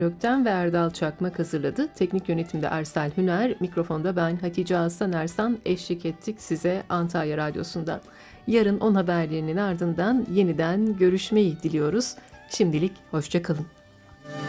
Gökten ve Erdal Çakmak hazırladı. Teknik yönetimde Ersel Hüner, mikrofonda ben Hatice Aslan Ersan eşlik ettik size Antalya Radyosu'ndan. Yarın 10 haberlerinin ardından yeniden görüşmeyi diliyoruz. Şimdilik hoşça kalın.